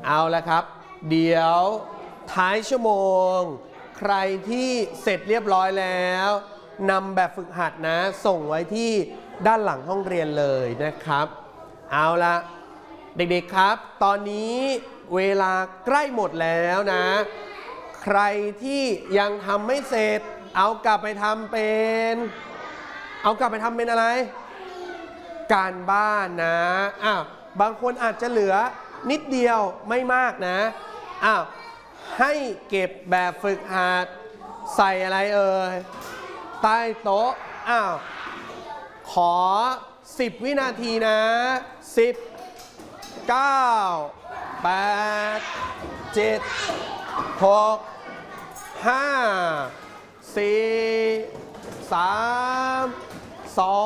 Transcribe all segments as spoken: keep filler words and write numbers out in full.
เอาละครับเดี๋ยวท้ายชั่วโมงใครที่เสร็จเรียบร้อยแล้วนำแบบฝึกหัดนะส่งไว้ที่ด้านหลังห้องเรียนเลยนะครับเอาละเด็กๆครับตอนนี้เวลาใกล้หมดแล้วนะใครที่ยังทำไม่เสร็จเอากลับไปทำเป็นเอากลับไปทำเป็นอะไรการบ้านนะอ้าวบางคนอาจจะเหลือนิดเดียวไม่มากนะอ้าวให้เก็บแบบฝึกหัดใส่อะไรเอ่ยใต้โต๊ะอ้าวขอสิบวินาทีนะสิบ เก้า แปด เจ็ด หก ห้า สี่ สาม สอง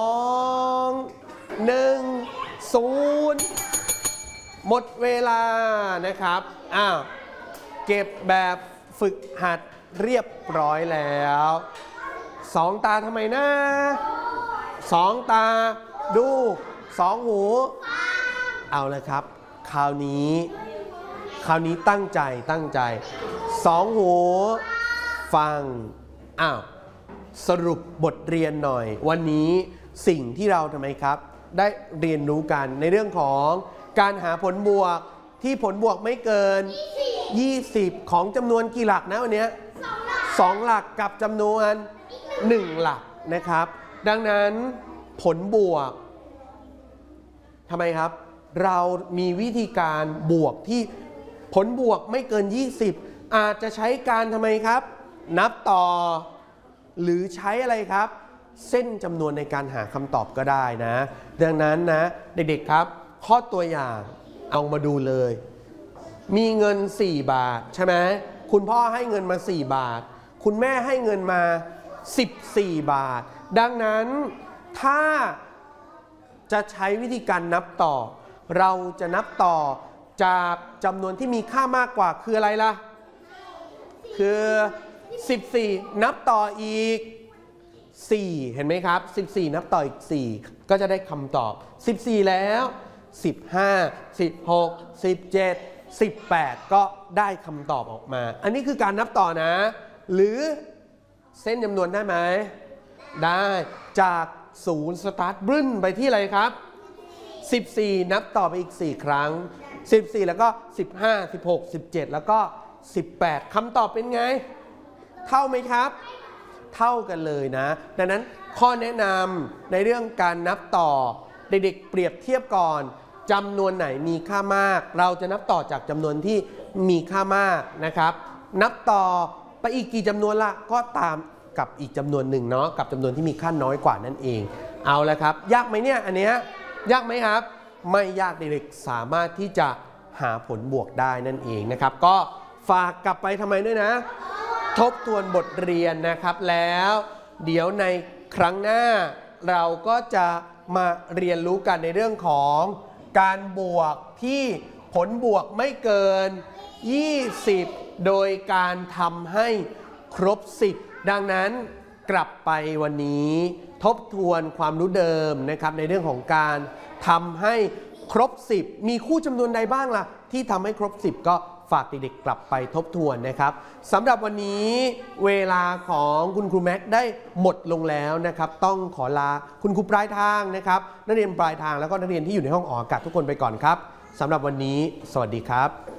หนึ่ง ศูนย์หมดเวลานะครับอ้าวเก็บแบบฝึกหัดเรียบร้อยแล้วสองตาทำไมนะสองตาดูสองหูเอาเลยครับคราวนี้คราวนี้ตั้งใจตั้งใจสองหูฟังอ้าวสรุปบทเรียนหน่อยวันนี้สิ่งที่เราทำไมครับได้เรียนรู้กันในเรื่องของการหาผลบวกที่ผลบวกไม่เกินยี่สิบของจำนวนกี่หลักนะวันนี้สองหลักกับจำนวนหนึ่งหลักนะครับดังนั้นผลบวกทำไมครับเรามีวิธีการบวกที่ผลบวกไม่เกินยี่สิบอาจจะใช้การทำไมครับนับต่อหรือใช้อะไรครับเส้นจำนวนในการหาคำตอบก็ได้นะดังนั้นนะเด็กๆครับข้อตัวอย่างเอามาดูเลยมีเงินสี่บาทใช่ไหมคุณพ่อให้เงินมาสี่บาทคุณแม่ให้เงินมาสิบสี่บาทดังนั้นถ้าจะใช้วิธีการนับต่อเราจะนับต่อจากจำนวนที่มีค่ามากกว่าคืออะไรล่ะคือสิบสี่นับต่ออีกสี่เห็นไหมครับสิบสี่นับต่ออีกสี่ก็จะได้คำตอบสิบสี่แล้วสิบห้า สิบหก สิบเจ็ด สิบแปดก็ได้คำตอบออกมาอันนี้คือการนับต่อนะหรือเส้นจำนวนได้ไหมได้จากศูนย์สตาร์ทบึ้นไปที่อะไรครับสิบสี่นับต่อไปอีกสี่ครั้งสิบสี่แล้วก็สิบห้า สิบหก สิบเจ็ดแล้วก็สิบแปดคำตอบเป็นไงเท่าไหมครับเท่ากันเลยนะดังนั้นข้อแนะนำในเรื่องการนับต่อเด็กๆเปรียบเทียบก่อนจำนวนไหนมีค่ามากเราจะนับต่อจากจำนวนที่มีค่ามากนะครับนับต่อไปอีกกี่จำนวนละก็ตามกับอีกจำนวนหนึ่งเนาะกับจำนวนที่มีค่าน้อยกว่านั่นเองเอาละครับยากไหมเนี่ยอันเนี้ยยากไหมครับไม่ยากเด็กๆสามารถที่จะหาผลบวกได้นั่นเองนะครับก็ฝากกลับไปทำไมด้วยนะทบทวนบทเรียนนะครับแล้วเดี๋ยวในครั้งหน้าเราก็จะมาเรียนรู้กันในเรื่องของการบวกที่ผลบวกไม่เกินยี่สิบโดยการทำให้ครบสิบดังนั้นกลับไปวันนี้ทบทวนความรู้เดิมนะครับในเรื่องของการทำให้ครบสิบมีคู่จำนวนใดบ้างล่ะที่ทำให้ครบสิบก็ฝากเด็กๆกลับไปทบทวนนะครับสำหรับวันนี้เวลาของคุณครูแม็กได้หมดลงแล้วนะครับต้องขอลาคุณครูปลายทางนะครับนักเรียนปลายทางแล้วก็นักเรียนที่อยู่ในห้องออกอากาศทุกคนไปก่อนครับสำหรับวันนี้สวัสดีครับ